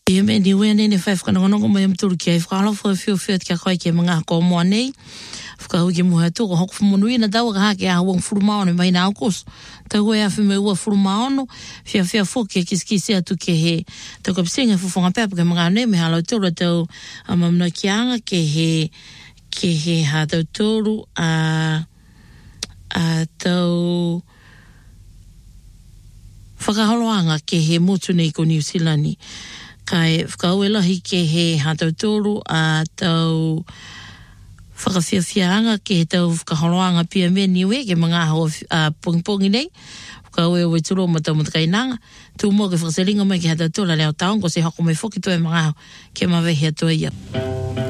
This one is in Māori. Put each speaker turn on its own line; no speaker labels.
E me ni wea nene whai whanongonongo mai amturu ki ai whakalo whawhiwhiwhi kia koe ke mga ko moa nei. Whakahu ki muha tūko hoku whamonui na tau ka hake a hawang furumaono mai nā okos. Tau e awhi me ua furumaono, whia whoki e kiskisi atu ke he. Tau ka pisinga whuwhanga pepa ke mga nei me halau tūra tau mamna ki anga ke he ha tau tūru a tau whakaholoanga ke he motu nei ko New Zealand. Kai whakauelahi ke he ha tau tūru a tau whakawhiawhianga ke he tau whakaholoanga pia me niwe ke mga hoa pongi nei. Whakaue o turo ma tau matakainanga. Tu mua ke whakaselinga mai ke ha tau tūla leo taongo se hako mai whoki tu e mga ke mawehi atua ia.